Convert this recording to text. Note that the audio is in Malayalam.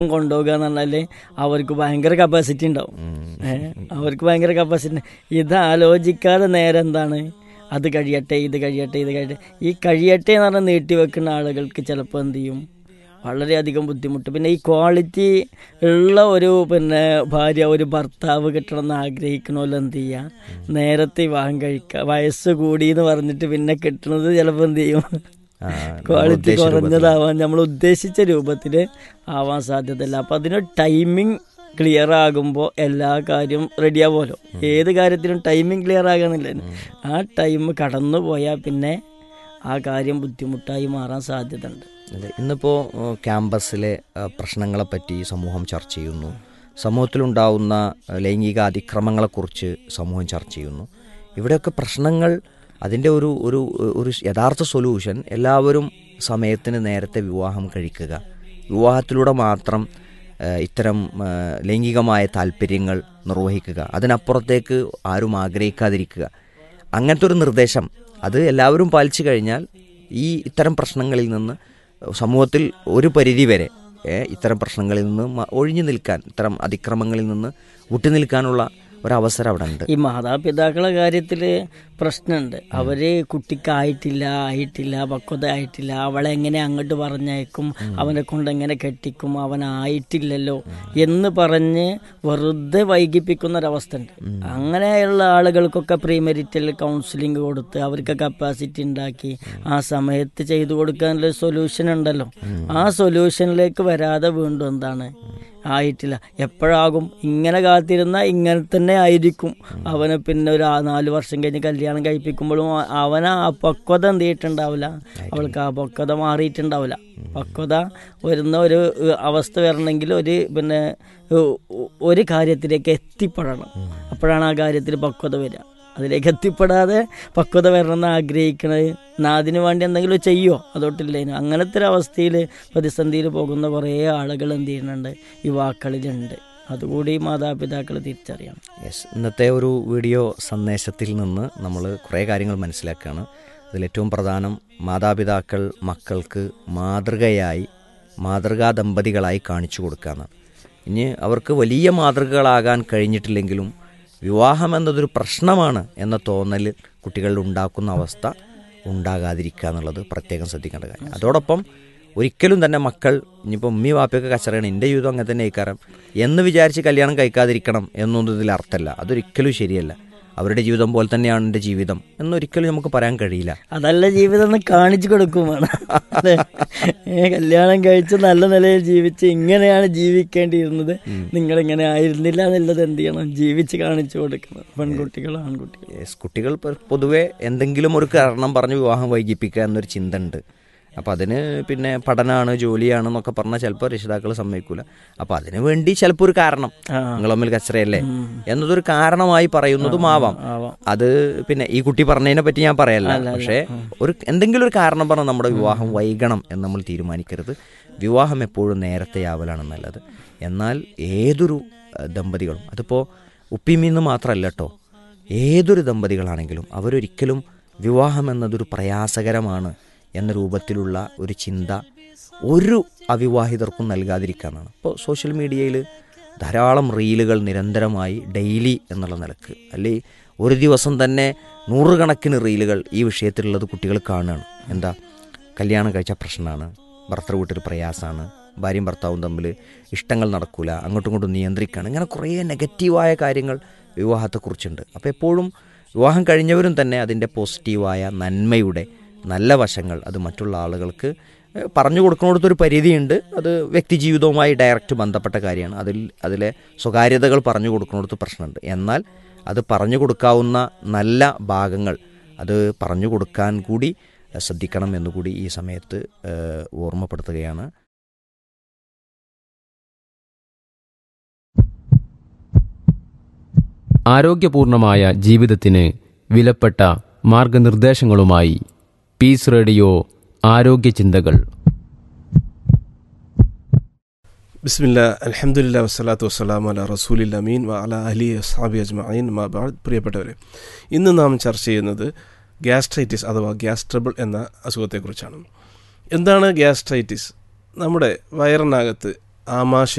കൊണ്ടുപോകുക എന്ന് പറഞ്ഞാൽ അവർക്ക് ഭയങ്കര കപ്പാസിറ്റി ഉണ്ടാവും. അവർക്ക് ഭയങ്കര കപ്പാസിറ്റി. ഇത് ആലോചിക്കാതെ നേരെ എന്താണ്, അത് കഴിയട്ടെ, ഇത് കഴിയട്ടെ, ഇത് കഴിയട്ടെ. ഈ കഴിയട്ടെ എന്ന് പറഞ്ഞാൽ നീട്ടിവെക്കുന്ന ആളുകൾക്ക് ചിലപ്പോൾ എന്ത് ചെയ്യും, വളരെയധികം ബുദ്ധിമുട്ട്. പിന്നെ ഈ ക്വാളിറ്റി ഉള്ള ഒരു ഭാര്യ, ഒരു ഭർത്താവ് കിട്ടണമെന്ന് ആഗ്രഹിക്കണമല്ലോ, എന്ത് ചെയ്യുക, നേരത്തെ വിവാഹം കഴിക്കുക. വയസ്സ് കൂടി എന്ന് പറഞ്ഞിട്ട് പിന്നെ കിട്ടുന്നത് ചിലപ്പോൾ എന്ത് ചെയ്യും, ക്വാളിറ്റി കുറഞ്ഞതാവാൻ, നമ്മൾ ഉദ്ദേശിച്ച രൂപത്തിൽ ആവാൻ സാധ്യതയില്ല. അപ്പം അതിന് ടൈമിങ് ക്ലിയർ ആകുമ്പോൾ എല്ലാ കാര്യവും റെഡി ആവുമല്ലോ. ഏത് കാര്യത്തിനും ടൈമിങ് ക്ലിയർ ആകുന്നില്ല. ആ ടൈം കടന്നു പോയാൽ പിന്നെ ആ കാര്യം ബുദ്ധിമുട്ടായി മാറാൻ സാധ്യത ഉണ്ട്. ഇന്നിപ്പോൾ ക്യാമ്പസിലെ പ്രശ്നങ്ങളെപ്പറ്റി സമൂഹം ചർച്ച ചെയ്യുന്നു. സമൂഹത്തിലുണ്ടാവുന്ന ലൈംഗിക അതിക്രമങ്ങളെക്കുറിച്ച് സമൂഹം ചർച്ച ചെയ്യുന്നു. ഇവിടെയൊക്കെ പ്രശ്നങ്ങൾ, അതിൻ്റെ ഒരു യഥാർത്ഥ സൊല്യൂഷൻ എല്ലാവരും സമയത്തിന് നേരത്തെ വിവാഹം കഴിക്കുക, വിവാഹത്തിലൂടെ മാത്രം ഇത്തരം ലൈംഗികമായ താല്പര്യങ്ങൾ നിർവഹിക്കുക, അതിനപ്പുറത്തേക്ക് ആരും ആഗ്രഹിക്കാതിരിക്കുക, അങ്ങനത്തെ ഒരു നിർദ്ദേശം അത് എല്ലാവരും പാലിച്ചു കഴിഞ്ഞാൽ ഇത്തരം പ്രശ്നങ്ങളിൽ നിന്ന് സമൂഹത്തിൽ ഒരു പരിധി വരെ ഇത്തരം പ്രശ്നങ്ങളിൽ നിന്ന് ഒഴിഞ്ഞു നിൽക്കാൻ, ഇത്തരം അതിക്രമങ്ങളിൽ നിന്ന് വിട്ടുനിൽക്കാനുള്ള ഒരവസരം അവിടെ ഉണ്ട്. ഈ മാതാപിതാക്കളുടെ കാര്യത്തിൽ പ്രശ്നമുണ്ട്. അവർ കുട്ടിക്കായിട്ടില്ല, പക്വത ആയിട്ടില്ല, അവളെ എങ്ങനെ അങ്ങോട്ട് പറഞ്ഞയക്കും, അവനെ കൊണ്ട് എങ്ങനെ കെട്ടിക്കും, അവനായിട്ടില്ലല്ലോ എന്ന് പറഞ്ഞ് വെറുതെ വൈകിപ്പിക്കുന്ന ഒരവസ്ഥ ഉണ്ട്. അങ്ങനെയുള്ള ആളുകൾക്കൊക്കെ പ്രീമെരിറ്റൽ കൗൺസിലിംഗ് കൊടുത്ത് അവർക്ക് കപ്പാസിറ്റി ഉണ്ടാക്കി ആ സമയത്ത് ചെയ്തു കൊടുക്കാനുള്ള സൊല്യൂഷൻ ഉണ്ടല്ലോ. ആ സൊല്യൂഷനിലേക്ക് വരാതെ വീണ്ടും എന്താണ്, ആയിട്ടില്ല, എപ്പോഴാകും, ഇങ്ങനെ കാത്തിരുന്ന ഇങ്ങനെ തന്നെ ആയിരിക്കും. അവന് പിന്നെ ഒരു 4 വർഷം കഴിഞ്ഞ് കല്യാണം കഴിപ്പിക്കുമ്പോഴും അവന് ആ പക്വത എന്ത് ചെയ്തിട്ടുണ്ടാവില്ല, അവൾക്ക് ആ പക്വത മാറിയിട്ടുണ്ടാവില്ല. പക്വത വരുന്ന ഒരു അവസ്ഥ വരണമെങ്കിൽ ഒരു കാര്യത്തിലേക്ക് എത്തിപ്പെടണം. അപ്പോഴാണ് ആ കാര്യത്തിൽ പക്വത വരിക. അതിലേക്ക് എത്തിപ്പെടാതെ പക്വത വരണമെന്ന് ആഗ്രഹിക്കണത്, അതിന് വേണ്ടി എന്തെങ്കിലും ചെയ്യോ അതോട്ടില്ലേനു, അങ്ങനത്തെ ഒരു അവസ്ഥയിൽ പ്രതിസന്ധിയിൽ പോകുന്ന കുറേ ആളുകൾ എന്ത് ചെയ്യുന്നുണ്ട്, യുവാക്കളിലുണ്ട്. അതുകൂടി മാതാപിതാക്കൾ തിരിച്ചറിയണം. ഇന്നത്തെ ഒരു വീഡിയോ സന്ദേശത്തിൽ നിന്ന് നമ്മൾ കുറേ കാര്യങ്ങൾ മനസ്സിലാക്കുകയാണ്. അതിലേറ്റവും പ്രധാനം, മാതാപിതാക്കൾ മക്കൾക്ക് മാതൃകാ ദമ്പതികളായി കാണിച്ചു കൊടുക്കുകയാണ്. ഇനി അവർക്ക് വലിയ മാതൃകകളാകാൻ കഴിഞ്ഞിട്ടില്ലെങ്കിലും വിവാഹം എന്നതൊരു പ്രശ്നമാണ് എന്ന തോന്നൽ കുട്ടികളിൽ ഉണ്ടാക്കുന്ന അവസ്ഥ ഉണ്ടാകാതിരിക്കുക എന്നുള്ളത് പ്രത്യേകം ശ്രദ്ധിക്കേണ്ട കാര്യം. അതോടൊപ്പം ഒരിക്കലും തന്നെ മക്കൾ, ഇനിയിപ്പോൾ ഉമ്മി വാപ്പയൊക്കെ കച്ചറയാണ്, എൻ്റെ ജീവിതം അങ്ങനെ തന്നെ ആയിക്കാരം എന്ന് വിചാരിച്ച് കല്യാണം കഴിക്കാതിരിക്കണം എന്നൊന്നും ഇതിൽ അർത്ഥമല്ല. അതൊരിക്കലും ശരിയല്ല. അവരുടെ ജീവിതം പോലെ തന്നെയാണ് എൻ്റെ ജീവിതം എന്നൊരിക്കലും നമുക്ക് പറയാൻ കഴിയില്ല. അതല്ല ജീവിതം എന്ന് കാണിച്ചു കൊടുക്കുമാണ്. കല്യാണം കഴിച്ച് നല്ല നിലയിൽ ജീവിച്ച് ഇങ്ങനെയാണ് ജീവിക്കേണ്ടിയിരുന്നത്, നിങ്ങളിങ്ങനെ ആയിരുന്നില്ല എന്നുള്ളത് എന്ത് ചെയ്യണം, ജീവിച്ച് കാണിച്ചു കൊടുക്കണം. പെൺകുട്ടികൾ, ആൺകുട്ടികൾ, കുട്ടികൾ പൊതുവെ എന്തെങ്കിലും ഒരു കാരണം പറഞ്ഞ് വിവാഹം വൈകിപ്പിക്കുക എന്നൊരു ചിന്ത ഉണ്ട്. അപ്പോൾ അതിന് പിന്നെ പഠനമാണ്, ജോലിയാണെന്നൊക്കെ പറഞ്ഞാൽ ചിലപ്പോൾ രക്ഷിതാക്കൾ സമ്മതിക്കൂല. അപ്പോൾ അതിന് വേണ്ടി ചിലപ്പോൾ ഒരു കാരണം, നിങ്ങൾ തമ്മിൽ കച്ചറയല്ലേ എന്നതൊരു കാരണമായി പറയുന്നതുമാവാം. അത് പിന്നെ ഈ കുട്ടി പറഞ്ഞതിനെ പറ്റി ഞാൻ പറയല്ല. പക്ഷേ എന്തെങ്കിലും ഒരു കാരണം പറഞ്ഞാൽ നമ്മുടെ വിവാഹം വൈകണം എന്ന് നമ്മൾ തീരുമാനിക്കരുത്. വിവാഹം എപ്പോഴും നേരത്തെയാവലാണ് നല്ലത്. എന്നാൽ ഏതൊരു ദമ്പതികളും, അതിപ്പോൾ ഉപ്പിമീന്ന് മാത്രമല്ല കേട്ടോ, ഏതൊരു ദമ്പതികളാണെങ്കിലും അവരൊരിക്കലും വിവാഹം എന്നതൊരു പ്രയാസകരമാണ് എന്ന രൂപത്തിലുള്ള ഒരു ചിന്ത ഒരു അവിവാഹിതർക്കും നൽകാതിരിക്കാനാണ്. ഇപ്പോൾ സോഷ്യൽ മീഡിയയിൽ ധാരാളം റീലുകൾ നിരന്തരമായി ഡെയിലി എന്നുള്ള നിലക്ക്, അല്ലെങ്കിൽ ഒരു ദിവസം തന്നെ 100 കണക്കിന് റീലുകൾ ഈ വിഷയത്തിലുള്ളത് കുട്ടികൾ കാണുകയാണ്. എന്താ, കല്യാണം കഴിച്ച പ്രശ്നമാണ്, ഭർത്തൃ വീട്ടിൽ പ്രയാസമാണ്, ഭാര്യയും ഭർത്താവും തമ്മിൽ ഇഷ്ടങ്ങൾ നടക്കില്ല, അങ്ങോട്ടും ഇങ്ങോട്ടും നിയന്ത്രിക്കുകയാണ്, ഇങ്ങനെ കുറേ നെഗറ്റീവായ കാര്യങ്ങൾ വിവാഹത്തെക്കുറിച്ചുണ്ട്. അപ്പോൾ എപ്പോഴും വിവാഹം കഴിഞ്ഞവരും തന്നെ അതിൻ്റെ പോസിറ്റീവായ നന്മയുടെ നല്ല വശങ്ങൾ അത് മറ്റുള്ള ആളുകൾക്ക് പറഞ്ഞു കൊടുക്കുന്നിടത്തൊരു പരിധിയുണ്ട്. അത് വ്യക്തി ജീവിതവുമായി ഡയറക്റ്റ് ബന്ധപ്പെട്ട കാര്യമാണ്. അതിലെ സ്വകാര്യതകൾ പറഞ്ഞു കൊടുക്കുന്നിടത്ത് പ്രശ്നമുണ്ട്. എന്നാൽ അത് പറഞ്ഞു കൊടുക്കാവുന്ന നല്ല ഭാഗങ്ങൾ അത് പറഞ്ഞു കൊടുക്കാൻ കൂടി ശ്രദ്ധിക്കണം എന്നുകൂടി ഈ സമയത്ത് ഓർമ്മപ്പെടുത്തുകയാണ്. ആരോഗ്യപൂർണമായ ജീവിതത്തിന് വിലപ്പെട്ട മാർഗനിർദ്ദേശങ്ങളുമായി പീസ് റേഡിയോ ആരോഗ്യ ചിന്തകൾ. ബിസ്മില്ലാ, അൽഹംദുലില്ലാ, വസ്സലാത്തു വസ്സലാമു അലാ റസൂലിൽ അമീൻ വ അലാ അലിഹി വസ്ഹബി അജ്മഈൻ മാ ബഅദ്. പ്രിയപ്പെട്ടവരെ, ഇന്ന് നാം ചർച്ച ചെയ്യുന്നത് ഗ്യാസ്ട്രൈറ്റിസ് അഥവാ ഗ്യാസ് ട്രബിൾ എന്ന അസുഖത്തെക്കുറിച്ചാണ്. എന്താണ് ഗ്യാസ്ട്രൈറ്റിസ്? നമ്മുടെ വയറിനകത്ത് ആമാശയ